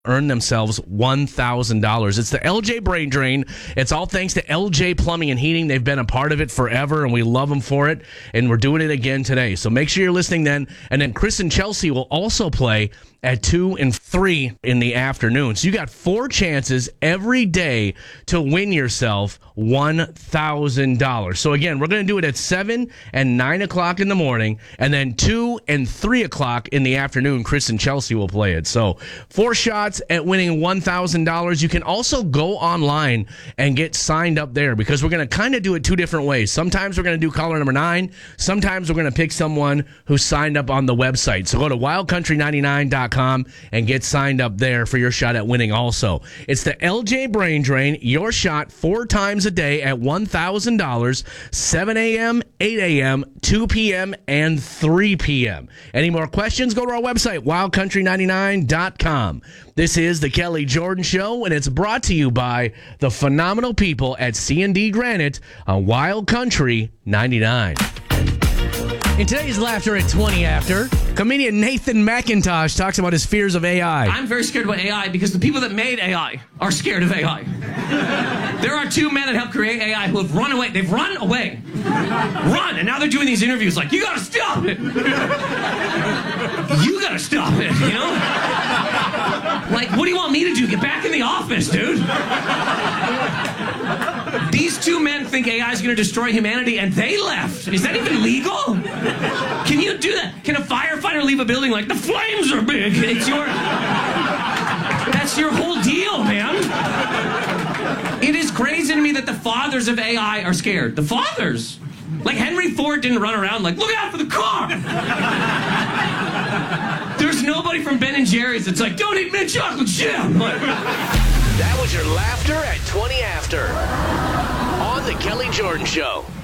earn themselves $1,000. It's the LJ Brain Drain. It's all thanks to LJ Plumbing and Heating. They've been a part of it forever, and we love them for it, and we're doing it again today. So make sure you're listening then. And then Chris and Chelsea will also play at 2 and 3 in the afternoon. So you got 4 chances every day to win yourself $1,000. So again, we're going to do it at 7 and 9 o'clock in the morning, and then 2 and 3 o'clock in the afternoon, Chris and Chelsea will play it. So 4 shots at winning $1,000. You can also go online and get signed up there, because we're going to kind of do it 2 different ways. Sometimes we're going to do caller number 9. Sometimes we're going to pick someone who signed up on the website. So go to wildcountry99.com and get signed up there for your shot at winning also. It's the LJ Brain Drain, your shot 4 times a day at $1,000, 7 a.m., 8 a.m., 2 p.m., and 3 p.m. Any more questions? Go to our website, wildcountry99.com. This is the Kelly Jordan Show, and it's brought to you by the phenomenal people at C&D Granite on Wild Country 99. In today's Laughter at 20 After, comedian Nathan McIntosh talks about his fears of AI. I'm very scared about AI because the people that made AI are scared of AI. There are 2 men that helped create AI who have run away. They've run away. Run! And now they're doing these interviews like, you gotta stop it! You gotta stop it, you know? Like, what do you want me to do? Get back in the office, dude! These 2 men think AI is going to destroy humanity, and they left. Is that even legal? Can you do that? Can a firefighter leave a building like, the flames are big? That's your whole deal, man. It is crazy to me that the fathers of AI are scared. The fathers. Like, Henry Ford didn't run around like, look out for the car. There's nobody from Ben & Jerry's that's like, don't eat mint chocolate chip. That was your Laughter at 20 After on the Kelly Jordan Show.